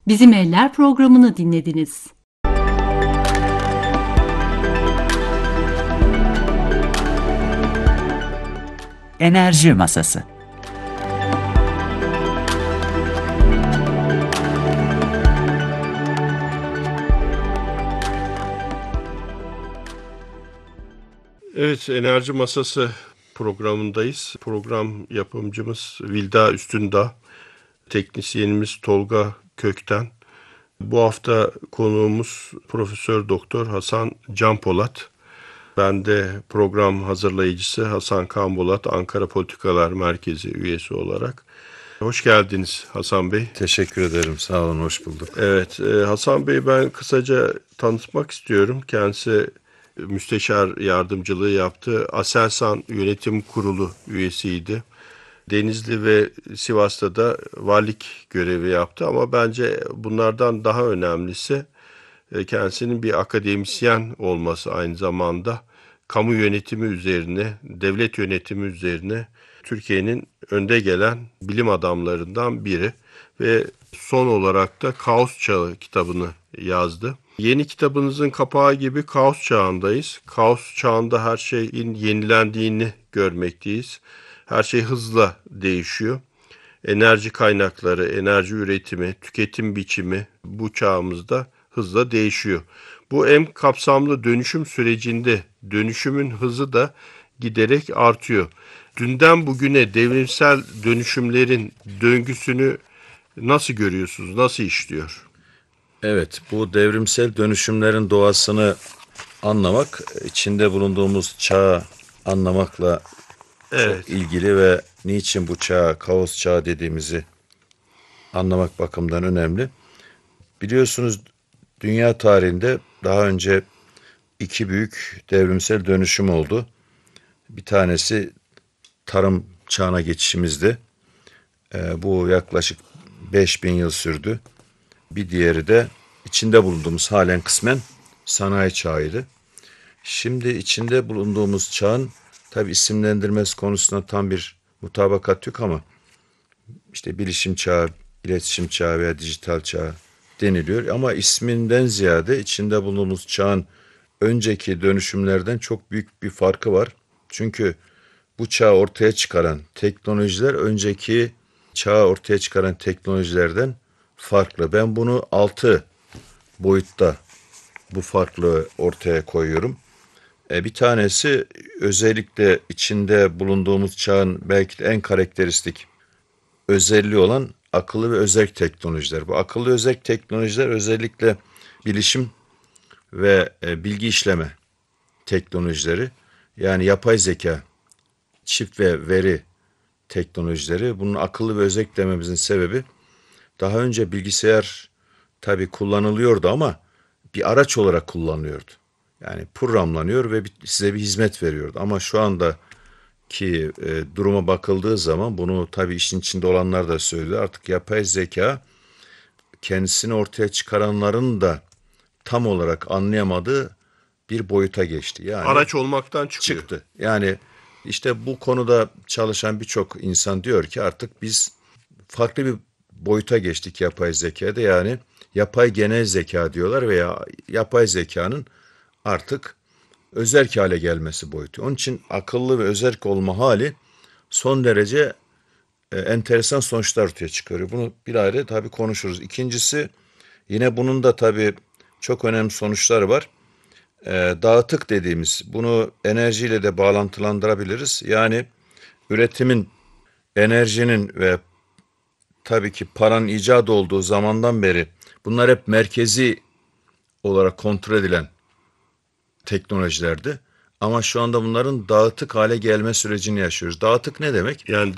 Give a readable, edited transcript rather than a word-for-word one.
Bizim Eller programını dinlediniz. Enerji Masası. Evet, Enerji Masası programındayız. Program yapımcımız Vilda Üstündağ, teknisyenimiz Tolga Kökten. Bu hafta konuğumuz Profesör Doktor Hasan Can Polat. Ben de program hazırlayıcısı Hasan Kanbolat, Ankara Politikalar Merkezi üyesi olarak. Hoş geldiniz Hasan Bey. Teşekkür ederim. Sağ olun. Hoş bulduk. Evet, Hasan Bey ben kısaca tanıtmak istiyorum. Kendisi müsteşar yardımcılığı yaptı. Aselsan Yönetim Kurulu üyesiydi. Denizli ve Sivas'ta da valilik görevi yaptı ama bence bunlardan daha önemlisi kendisinin bir akademisyen olması, aynı zamanda kamu yönetimi üzerine, devlet yönetimi üzerine Türkiye'nin önde gelen bilim adamlarından biri ve son olarak da Kaos Çağı kitabını yazdı. Yeni kitabınızın kapağı gibi kaos çağındayız. Kaos çağında her şeyin yenilendiğini görmekteyiz. Her şey hızla değişiyor. Enerji kaynakları, enerji üretimi, tüketim biçimi bu çağımızda hızla değişiyor. Bu en kapsamlı dönüşüm sürecinde dönüşümün hızı da giderek artıyor. Dünden bugüne devrimsel dönüşümlerin döngüsünü nasıl görüyorsunuz, nasıl işliyor? Evet, bu devrimsel dönüşümlerin doğasını anlamak, içinde bulunduğumuz çağı anlamakla çok ilgili ve niçin bu çağa, kaos çağı dediğimizi anlamak bakımından önemli. Biliyorsunuz dünya tarihinde daha önce iki büyük devrimsel dönüşüm oldu. Bir tanesi tarım çağına geçişimizdi. Bu yaklaşık 5000 yıl sürdü. Bir diğeri de içinde bulunduğumuz halen kısmen sanayi çağıydı. Şimdi içinde bulunduğumuz çağın tabi isimlendirmesi konusunda tam bir mutabakat yok ama işte bilişim çağı, iletişim çağı veya dijital çağı deniliyor. Ama isminden ziyade içinde bulunduğumuz çağın önceki dönüşümlerden çok büyük bir farkı var. Çünkü bu çağı ortaya çıkaran teknolojiler önceki çağı ortaya çıkaran teknolojilerden farklı. Ben bunu 6 boyutta bu farklı ortaya koyuyorum. Bir tanesi özellikle içinde bulunduğumuz çağın belki de en karakteristik özelliği olan akıllı ve özerk teknolojiler. Bu akıllı özerk teknolojiler özellikle bilişim ve bilgi işleme teknolojileri, yani yapay zeka, çip ve veri teknolojileri. Bunun akıllı ve özerk dememizin sebebi daha önce bilgisayar tabii kullanılıyordu ama bir araç olarak kullanılıyordu. Yani programlanıyor ve size bir hizmet veriyordu. Ama şu andaki duruma bakıldığı zaman bunu tabii işin içinde olanlar da söylüyor. Artık yapay zeka kendisini ortaya çıkaranların da tam olarak anlayamadığı bir boyuta geçti. Yani Araç olmaktan çıktı. Yani işte bu konuda çalışan birçok insan diyor ki artık biz farklı bir boyuta geçtik yapay zekada. Yani yapay genel zeka diyorlar veya yapay zekanın artık özerk hale gelmesi boyutu. Onun için akıllı ve özerk olma hali son derece enteresan sonuçlar ortaya çıkarıyor. Bunu bir ayrı tabii konuşuruz. İkincisi, yine bunun da tabii çok önemli sonuçları var. Dağıtık dediğimiz, bunu enerjiyle de bağlantılandırabiliriz. Yani üretimin, enerjinin ve tabii ki paranın icat olduğu zamandan beri bunlar hep merkezi olarak kontrol edilen teknolojilerdi. Ama şu anda bunların dağıtık hale gelme sürecini yaşıyoruz. Dağıtık ne demek? Yani